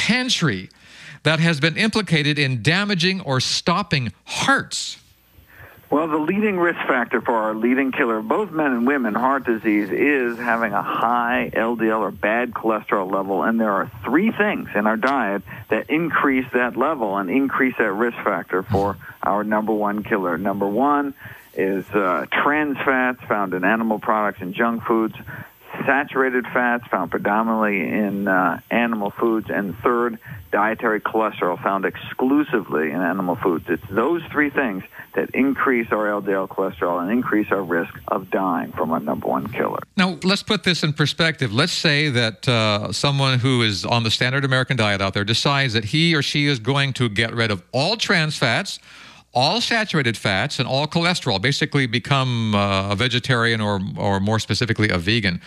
pantry that has been implicated in damaging or stopping hearts? Well, the leading risk factor for our leading killer, both men and women, heart disease, is having a high LDL or bad cholesterol level. And there are three things in our diet that increase that level and increase that risk factor for our number one killer. Number one is trans fats found in animal products and junk foods, saturated fats found predominantly in animal foods, and third, dietary cholesterol found exclusively in animal foods. It's those three things that increase our LDL cholesterol and increase our risk of dying from our number one killer. Now, let's put this in perspective. Let's say that someone who is on the standard American diet out there decides that he or she is going to get rid of all trans fats, all saturated fats, and all cholesterol, basically become a vegetarian or more specifically a vegan.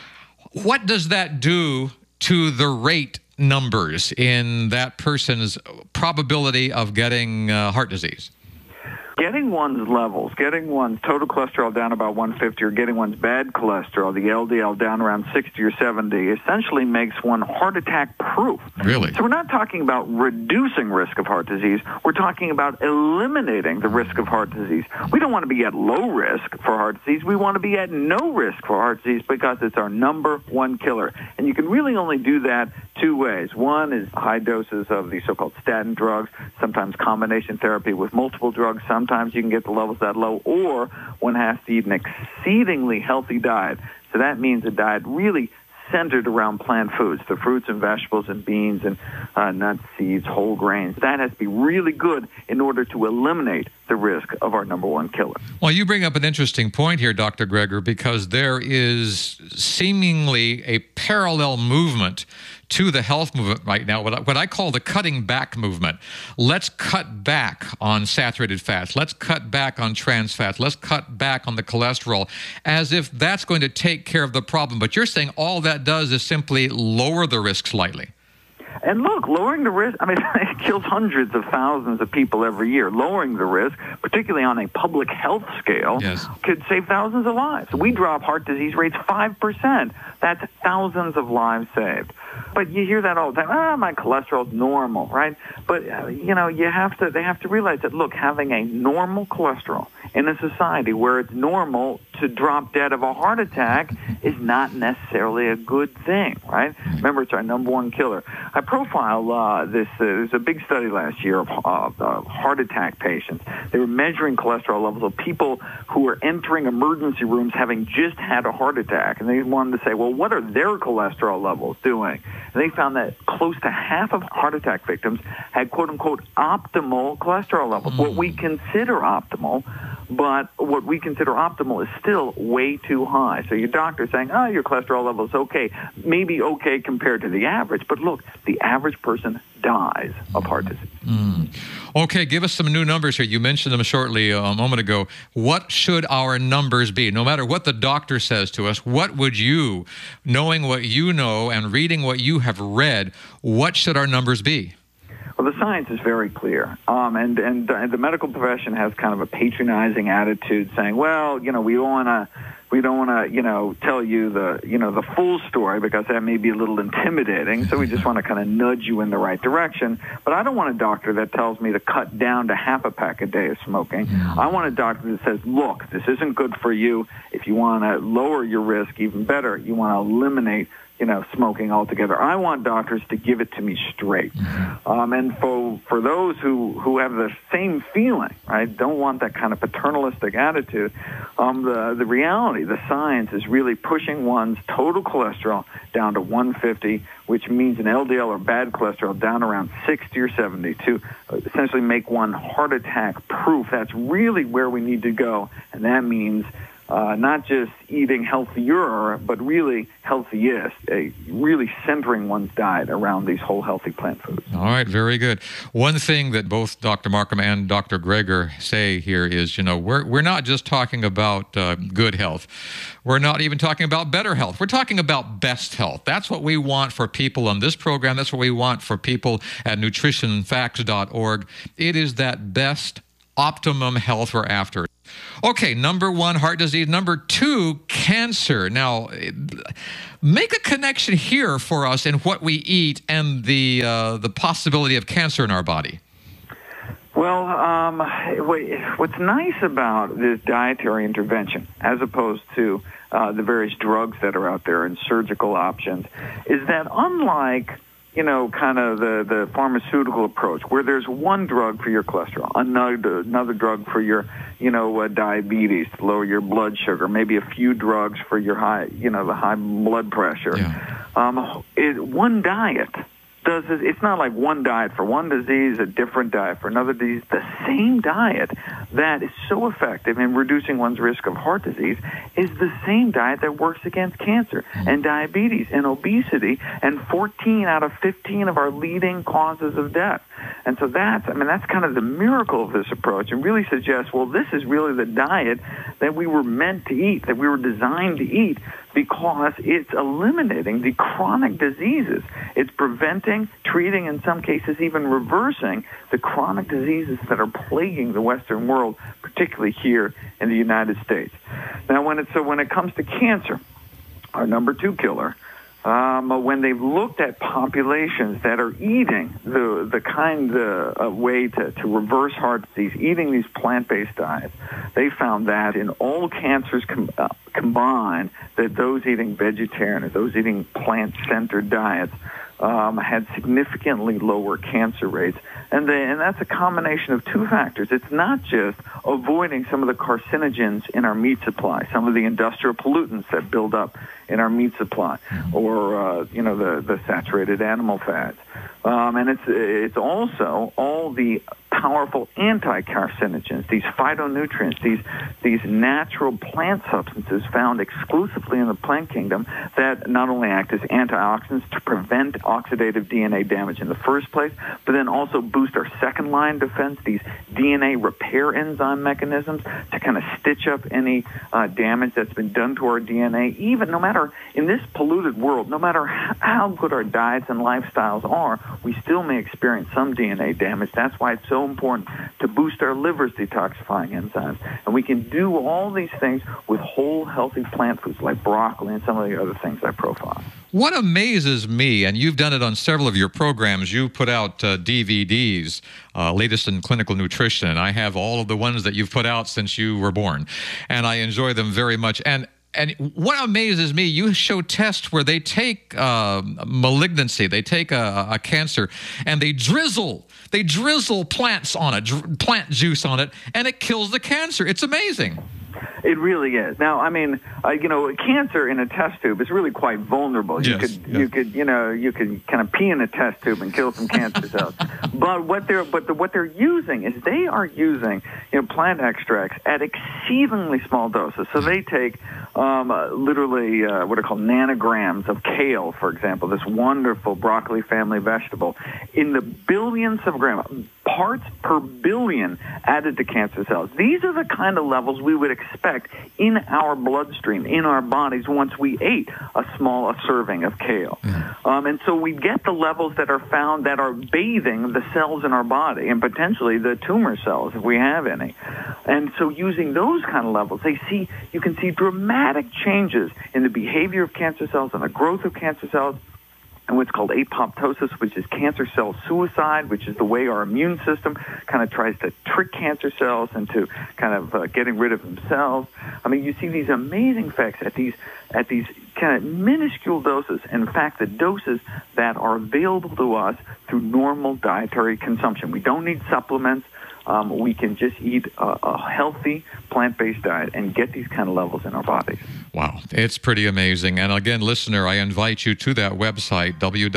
What does that do to the rate numbers in that person's probability of getting heart disease? Getting one's levels, getting one's total cholesterol down about 150 or getting one's bad cholesterol, the LDL, down around 60 or 70, essentially makes one heart attack proof. Really? So we're not talking about reducing risk of heart disease. We're talking about eliminating the risk of heart disease. We don't want to be at low risk for heart disease. We want to be at no risk for heart disease because it's our number one killer. And you can really only do that two ways. One is high doses of the so-called statin drugs, sometimes combination therapy with multiple drugs. Sometimes you can get the levels that low, or one has to eat an exceedingly healthy diet. So that means a diet really centered around plant foods, the fruits and vegetables and beans and nuts, seeds, whole grains. That has to be really good in order to eliminate the risk of our number one killer. Well, you bring up an interesting point here, Dr. Greger, because there is seemingly a parallel movement to the health movement right now, what I call the cutting back movement. Let's cut back on saturated fats. Let's cut back on trans fats. Let's cut back on the cholesterol, as if that's going to take care of the problem. But you're saying all that does is simply lower the risk slightly. And look, lowering the risk, I mean, it kills hundreds of thousands of people every year. Lowering the risk, particularly on a public health scale, yes, could save thousands of lives. We drop heart disease rates 5%. That's thousands of lives saved. But you hear that all the time, my cholesterol's normal, right? But, they have to realize that, look, having a normal cholesterol in a society where it's normal to drop dead of a heart attack is not necessarily a good thing, right? Remember, it's our number one killer. I profile this. There's a big study last year of heart attack patients. They were measuring cholesterol levels of people who were entering emergency rooms having just had a heart attack. And they wanted to say, well, what are their cholesterol levels doing? And they found that close to half of heart attack victims had, quote-unquote, optimal cholesterol levels, what we consider optimal. But what we consider optimal is still way too high. So your doctor's saying, your cholesterol level is okay, maybe okay compared to the average. But look, the average person dies of heart disease. Okay, give us some new numbers here. You mentioned them shortly a moment ago. What should our numbers be? No matter what the doctor says to us, what would you, knowing what you know and reading what you have read, what should our numbers be? Well, the science is very clear, and the medical profession has kind of a patronizing attitude, saying, well, we don't want to, tell you the full story because that may be a little intimidating. So we just want to kind of nudge you in the right direction. But I don't want a doctor that tells me to cut down to half a pack a day of smoking. I want a doctor that says, look, this isn't good for you. If you want to lower your risk, even better, you want to eliminate smoking altogether. I want doctors to give it to me straight. And for those who have the same feeling, right, don't want that kind of paternalistic attitude, the reality, the science is really pushing one's total cholesterol down to 150, which means an LDL or bad cholesterol down around 60 or 70 to essentially make one heart attack proof. That's really where we need to go, and that means not just eating healthier, but really healthiest, really centering one's diet around these whole healthy plant foods. All right, very good. One thing that both Dr. Markham and Dr. Greger say here is, we're not just talking about good health. We're not even talking about better health. We're talking about best health. That's what we want for people on this program. That's what we want for people at nutritionfacts.org. It is that best optimum health we're after. Okay, number one, heart disease. Number two, cancer. Now, make a connection here for us in what we eat and the possibility of cancer in our body. Well, what's nice about this dietary intervention, as opposed to the various drugs that are out there and surgical options, is that unlike kind of the pharmaceutical approach, where there's one drug for your cholesterol, another drug for your, diabetes, to lower your blood sugar, maybe a few drugs for your the high blood pressure. Yeah. One diet does it. It's not like one diet for one disease, a different diet for another disease. The same diet that is so effective in reducing one's risk of heart disease is the same diet that works against cancer and diabetes and obesity and 14 out of 15 of our leading causes of death. And so that's kind of the miracle of this approach, and really suggests, well, this is really the diet that we were meant to eat, that we were designed to eat, because it's eliminating the chronic diseases. It's preventing, treating, in some cases even reversing the chronic diseases that are plaguing the Western world, particularly here in the United States. Now, when it comes to cancer, our number two killer, when they've looked at populations that are eating the kind of way to reverse heart disease, eating these plant-based diets, they found that in all cancers combined, that those eating vegetarian or those eating plant-centered diets had significantly lower cancer rates. And that's a combination of two factors. It's not just avoiding some of the carcinogens in our meat supply, some of the industrial pollutants that build up in our meat supply, or the saturated animal fats. And it's also all the powerful anti-carcinogens, these phytonutrients, these natural plant substances found exclusively in the plant kingdom that not only act as antioxidants to prevent oxidative DNA damage in the first place, but then also boost our second-line defense, these DNA repair enzyme mechanisms to kind of stitch up any damage that's been done to our DNA. Even no matter, in this polluted world, no matter how good our diets and lifestyles are, we still may experience some DNA damage. That's why it's so important to boost our liver's detoxifying enzymes. And we can do all these things with whole, healthy plant foods like broccoli and some of the other things I profile. What amazes me, and you've done it on several of your programs, you put out DVDs, latest in clinical nutrition, and I have all of the ones that you've put out since you were born, and I enjoy them very much. And what amazes me, you show tests where they take malignancy, they take a cancer, and they drizzle plants on it, plant juice on it, and it kills the cancer. It's amazing. It really is. Now, cancer in a test tube is really quite vulnerable. You could kind of pee in a test tube and kill some cancer cells. But what they're using is they are using plant extracts at exceedingly small doses. So they take literally what are called nanograms of kale, for example, this wonderful broccoli family vegetable, in the billions of grams, parts per billion added to cancer cells. These are the kind of levels we would expect in our bloodstream, in our bodies, once we ate a serving of kale. And so we get the levels that are found that are bathing the cells in our body, and potentially the tumor cells, if we have any. And so using those kind of levels, you can see dramatic changes in the behavior of cancer cells and the growth of cancer cells, and what's called apoptosis, which is cancer cell suicide, which is the way our immune system kind of tries to trick cancer cells into kind of getting rid of themselves. You see these amazing effects at these kind of minuscule doses. In fact, the doses that are available to us through normal dietary consumption. We don't need supplements. We can just eat a healthy plant-based diet and get these kind of levels in our bodies. Wow, it's pretty amazing. And again, listener, I invite you to that website,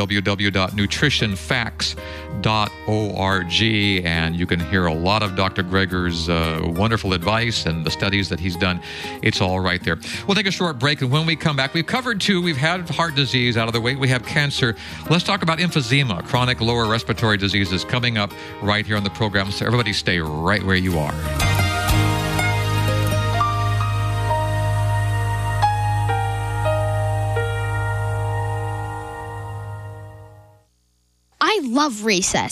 www.nutritionfacts.org, and you can hear a lot of Dr. Greger's wonderful advice and the studies that he's done. It's all right there. We'll take a short break, and when we come back, we've covered two. We've had heart disease out of the way. We have cancer. Let's talk about emphysema, chronic lower respiratory diseases, coming up right here on the program. So everybody stay right where you are. I love recess.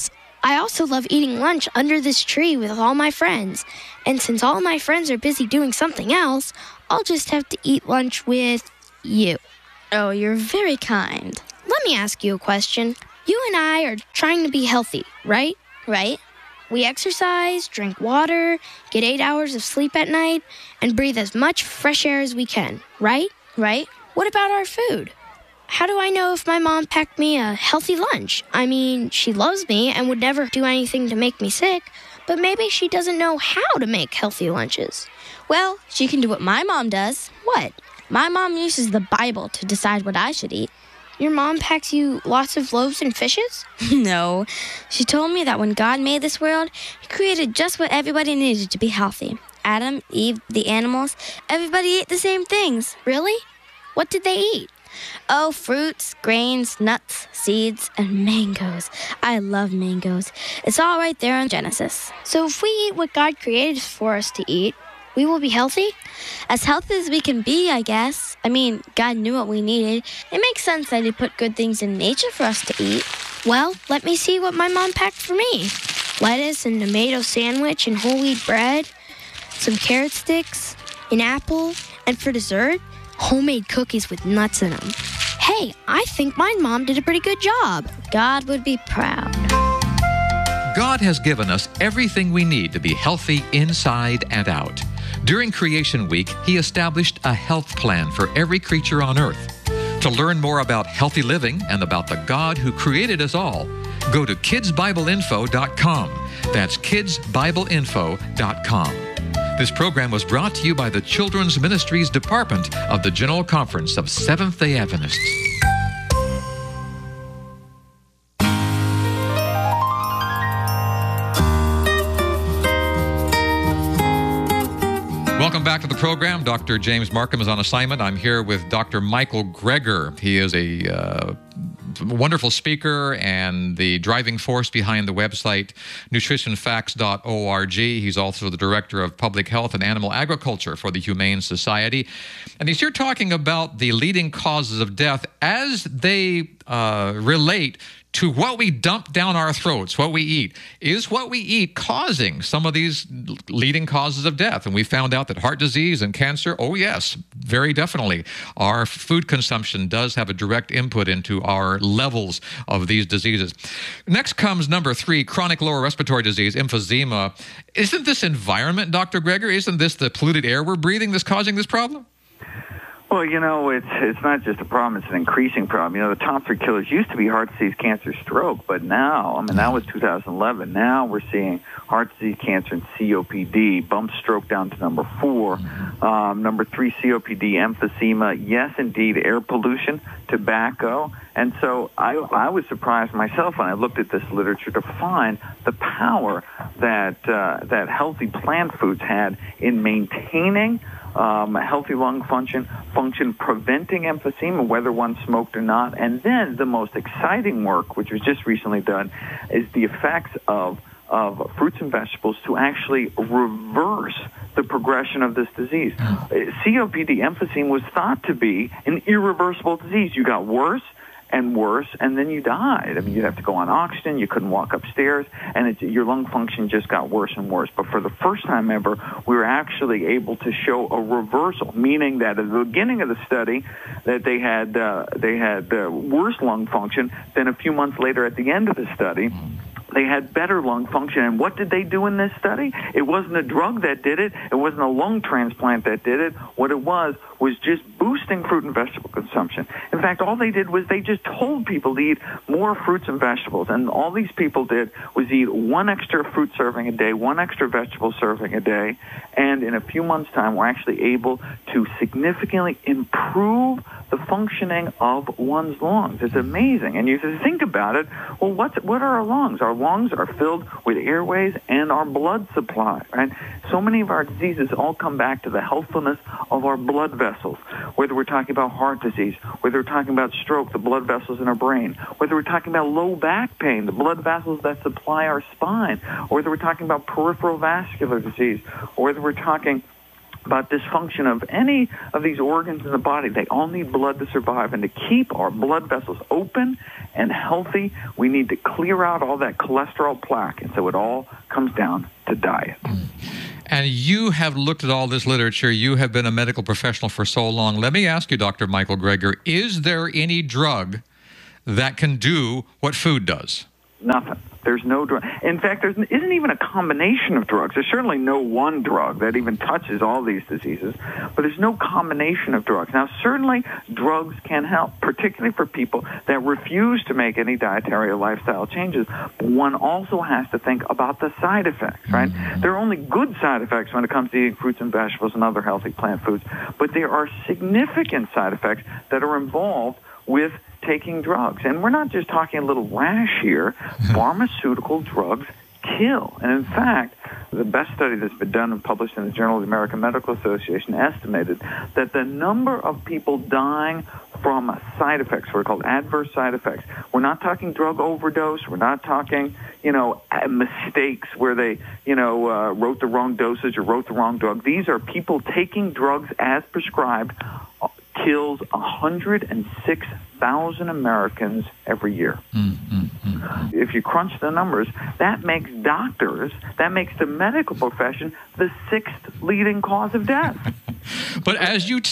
I also love eating lunch under this tree with all my friends. And since all my friends are busy doing something else, I'll just have to eat lunch with you. Oh, you're very kind. Let me ask you a question. You and I are trying to be healthy, right? Right? We exercise, drink water, get 8 hours of sleep at night, and breathe as much fresh air as we can, right? Right? What about our food? How do I know if my mom packed me a healthy lunch? I mean, she loves me and would never do anything to make me sick, but maybe she doesn't know how to make healthy lunches. Well, she can do what my mom does. What? My mom uses the Bible to decide what I should eat. Your mom packs you lots of loaves and fishes? No. She told me that when God made this world, He created just what everybody needed to be healthy. Adam, Eve, the animals, everybody ate the same things. Really? What did they eat? Oh, fruits, grains, nuts, seeds, and mangoes. I love mangoes. It's all right there in Genesis. So if we eat what God created for us to eat, we will be healthy? As healthy as we can be, I guess. I mean, God knew what we needed. It makes sense that He put good things in nature for us to eat. Well, let me see what my mom packed for me. Lettuce and tomato sandwich and whole wheat bread, some carrot sticks, an apple, and for dessert, homemade cookies with nuts in them. Hey, I think my mom did a pretty good job. God would be proud. God has given us everything we need to be healthy inside and out. During Creation Week, He established a health plan for every creature on earth. To learn more about healthy living and about the God who created us all, go to kidsbibleinfo.com. That's kidsbibleinfo.com. This program was brought to you by the Children's Ministries Department of the General Conference of Seventh-day Adventists. Welcome back to the program. Dr. James Markham is on assignment. I'm here with Dr. Michael Greger. He is a wonderful speaker and the driving force behind the website nutritionfacts.org. He's also the director of public health and animal agriculture for the Humane Society. And he's here talking about the leading causes of death as they relate to what we dump down our throats, what we eat. Is what we eat causing some of these leading causes of death? And we found out that heart disease and cancer, oh yes, very definitely. Our food consumption does have a direct input into our levels of these diseases. Next comes number 3, chronic lower respiratory disease, emphysema. Isn't this environment, Dr. Greger? Isn't this the polluted air we're breathing that's causing this problem? Well, you know, it's not just a problem, it's an increasing problem. You know, the top 3 killers used to be heart disease, cancer, stroke, but now, I mean, that was 2011. Now we're seeing heart disease, cancer, and COPD. Bump stroke down to number 4. Number 3, COPD, emphysema. Yes, indeed, air pollution, tobacco. And so I was surprised myself when I looked at this literature to find the power that healthy plant foods had in maintaining healthy lung function, preventing emphysema, whether one smoked or not. And then the most exciting work, which was just recently done, is the effects of fruits and vegetables to actually reverse the progression of this disease. COPD, emphysema, was thought to be an irreversible disease. You got worse and worse, and then you died. I mean, you'd have to go on oxygen, you couldn't walk upstairs, and your lung function just got worse and worse. But for the first time ever, we were actually able to show a reversal, meaning that at the beginning of the study, that they had worse lung function. Then a few months later, at the end of the study, they had better lung function. And what did they do in this study? It wasn't a drug that did it. It wasn't a lung transplant that did it. What it was just boosting fruit and vegetable consumption. In fact, all they did was they just told people to eat more fruits and vegetables. And all these people did was eat 1 extra fruit serving a day, 1 extra vegetable serving a day. And in a few months' time, we're actually able to significantly improve the functioning of one's lungs. It's amazing. And you think about it, well, what are our lungs? Our lungs are filled with airways and our blood supply, right? So many of our diseases all come back to the healthfulness of our blood vessels, whether we're talking about heart disease, whether we're talking about stroke, the blood vessels in our brain, whether we're talking about low back pain, the blood vessels that supply our spine, or whether we're talking about peripheral vascular disease, or whether we're talking about dysfunction of any of these organs in the body. They all need blood to survive. And to keep our blood vessels open and healthy, we need to clear out all that cholesterol plaque. And so it all comes down to diet. And you have looked at all this literature. You have been a medical professional for so long. Let me ask you, Dr. Michael Greger, is there any drug that can do what food does? Nothing. There's no drug. In fact, there isn't even a combination of drugs. There's certainly no one drug that even touches all these diseases, but there's no combination of drugs. Now, certainly drugs can help, particularly for people that refuse to make any dietary or lifestyle changes. But one also has to think about the side effects, right? There are only good side effects when it comes to eating fruits and vegetables and other healthy plant foods, but there are significant side effects that are involved with taking drugs. And we're not just talking a little rash here. Pharmaceutical drugs kill. And in fact, the best study that's been done and published in the Journal of the American Medical Association estimated that the number of people dying from side effects, what are called adverse side effects. We're not talking drug overdose. We're not talking, mistakes where they, wrote the wrong dosage or wrote the wrong drug. These are people taking drugs as prescribed, kills 106,000 Americans every year. If you crunch the numbers, that makes the medical profession the 6th leading cause of death. But as you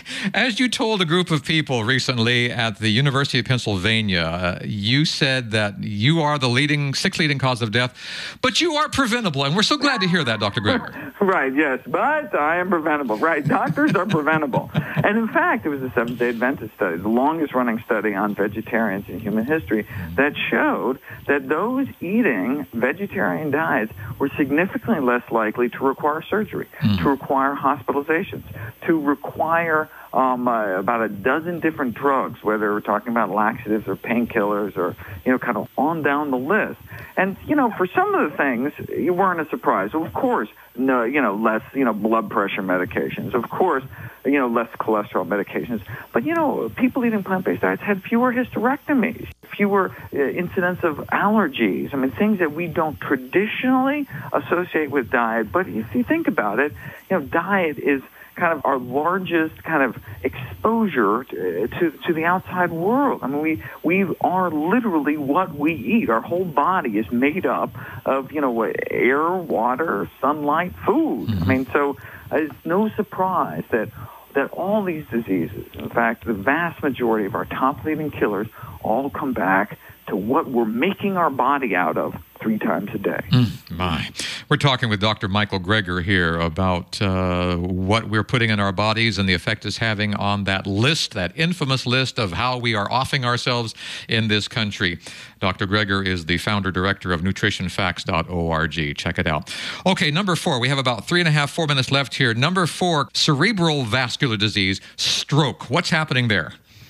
told a group of people recently at the University of Pennsylvania, you said that you are the 6th leading cause of death, but you are preventable, and we're so glad to hear that, Dr. Greger. Right, yes, but I am preventable. Right, doctors are preventable. And in fact, it was a Seventh-day Adventist study, the longest-running study on vegetarians in human history, that showed that those eating vegetarian diets were significantly less likely to require surgery, to require hospitalizations, to require about a dozen different drugs, whether we're talking about laxatives or painkillers or, kind of on down the list. And, for some of the things, you weren't a surprise. Of course, no, less, blood pressure medications. Of course, less cholesterol medications. But, people eating plant-based diets had fewer hysterectomies, fewer incidents of allergies. I mean, things that we don't traditionally associate with diet. But if you think about it, diet is kind of our largest kind of exposure to the outside world. I mean, we are literally what we eat. Our whole body is made up of, air, water, sunlight, food. I mean, so it's no surprise that all these diseases, in fact, the vast majority of our top leading killers all come back to what we're making our body out of 3 times a day. My. We're talking with Dr. Michael Greger here about what we're putting in our bodies and the effect it's having on that list, that infamous list of how we are offing ourselves in this country. Dr. Greger is the founder-director of nutritionfacts.org. Check it out. Okay, number 4. We have about 4 minutes left here. Number 4, cerebral vascular disease, stroke. What's happening there?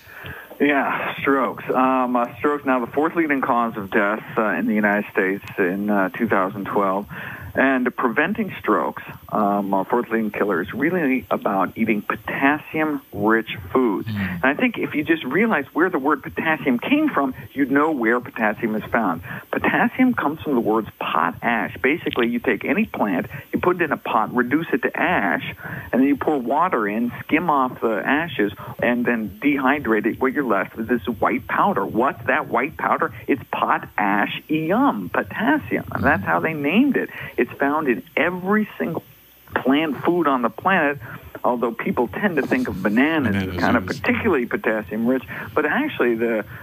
Yeah, strokes. Strokes now the 4th leading cause of death in the United States in 2012. And preventing strokes, our 4th leading killer, is really about eating potassium-rich foods. And I think if you just realize where the word potassium came from, you'd know where potassium is found. Potassium comes from the words potash. Basically, you take any plant, you put it in a pot, reduce it to ash, and then you pour water in, skim off the ashes, and then dehydrate it. What you're left with is white powder. What's that white powder? It's potassium, potassium. And that's how they named it. It's found in every single plant food on the planet, although people tend to think of bananas as kind of particularly potassium-rich. But actually,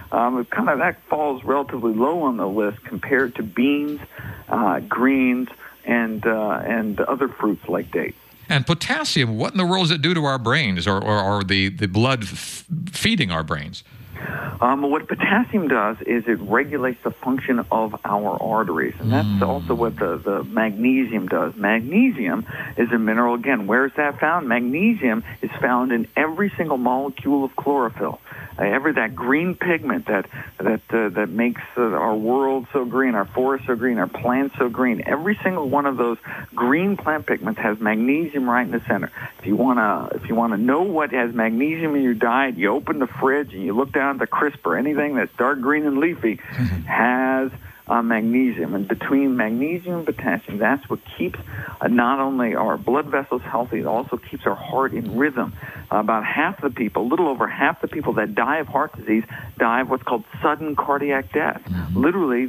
that falls relatively low on the list compared to beans, greens, and other fruits like dates. And potassium, what in the world does it do to our brains or the blood feeding our brains? What potassium does is it regulates the function of our arteries, and that's also what the magnesium does. Magnesium is a mineral. Again, where is that found? Magnesium is found in every single molecule of chlorophyll. That green pigment that makes our world so green, our forests so green, our plants so green. Every single one of those green plant pigments has magnesium right in the center. If you wanna know what has magnesium in your diet, you open the fridge and you look down at the crisper. Anything that's dark green and leafy has magnesium. And between magnesium and potassium, that's what keeps not only our blood vessels healthy, it also keeps our heart in rhythm. About half the people, a little over half the people that die of heart disease die of what's called sudden cardiac death. Literally,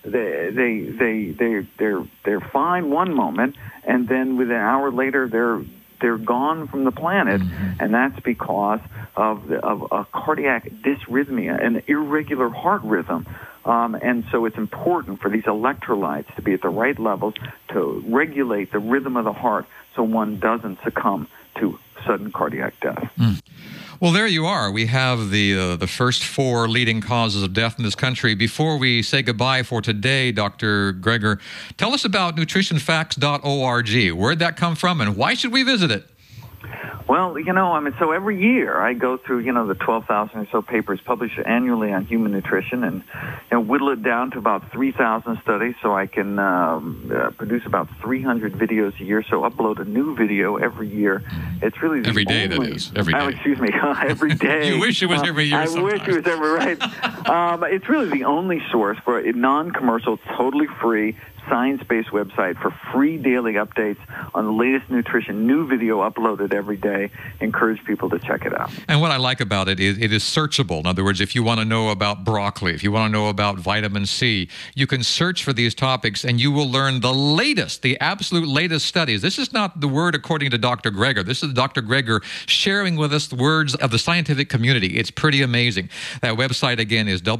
they're fine one moment, and then within an hour later, they're gone from the planet, and that's because of a cardiac dysrhythmia, an irregular heart rhythm. And so it's important for these electrolytes to be at the right levels to regulate the rhythm of the heart so one doesn't succumb to sudden cardiac death. Well, there you are. We have the first 4 leading causes of death in this country. Before we say goodbye for today, Dr. Greger, tell us about nutritionfacts.org. Where'd that come from, and why should we visit it? Well, so every year I go through, the 12,000 or so papers published annually on human nutrition and whittle it down to about 3,000 studies so I can produce about 300 videos a year, so upload a new video every year. It's really every day, that is. Every day. Excuse me, every day. You wish it was every year sometimes. I wish it was every right. It's really the only source for a non-commercial, totally free, science-based website for free daily updates on the latest nutrition, new video uploaded every day. Encourage people to check it out. And what I like about it is it is searchable. In other words, if you want to know about broccoli, if you want to know about vitamin C, you can search for these topics and you will learn the latest, the absolute latest studies. This is not the word according to Dr. Greger. This is Dr. Greger sharing with us the words of the scientific community. It's pretty amazing. That website again is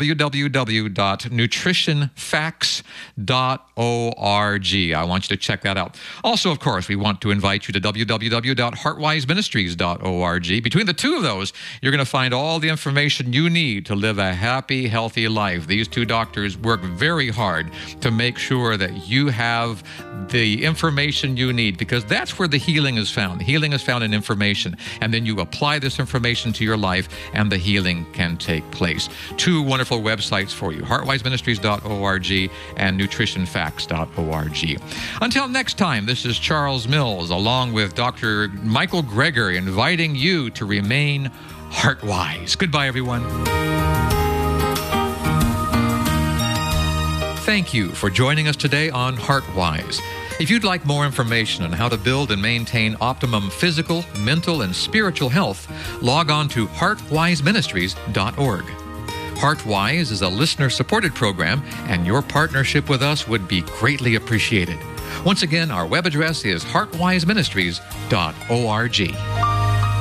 www.nutritionfacts.org. I want you to check that out. Also, of course, we want to invite you to www.heartwiseministries.org. Between the two of those, you're going to find all the information you need to live a happy, healthy life. These 2 doctors work very hard to make sure that you have the information you need, because that's where the healing is found. The healing is found in information, and then you apply this information to your life, and the healing can take place. 2 wonderful websites for you, heartwiseministries.org and nutritionfacts.org. Until next time, this is Charles Mills, along with Dr. Michael Greger, inviting you to remain heart-wise. Goodbye, everyone. Thank you for joining us today on HeartWise. If you'd like more information on how to build and maintain optimum physical, mental, and spiritual health, log on to heartwiseministries.org. HeartWise is a listener-supported program, and your partnership with us would be greatly appreciated. Once again, our web address is heartwiseministries.org.